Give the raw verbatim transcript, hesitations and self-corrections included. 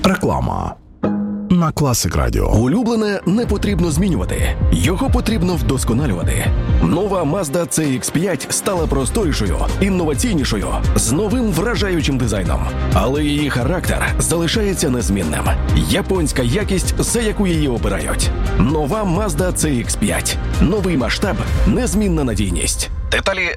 Реклама на Класик Радіо. Улюблене не потрібно змінювати. Його потрібно вдосконалювати. Нова Mazda сі ікс п'ять стала просторішою, інноваційнішою, з новим вражаючим дизайном. Але її характер залишається незмінним. Японська якість, за яку її обирають. Нова Mazda сі ікс п'ять. Новий масштаб, незмінна надійність. Деталі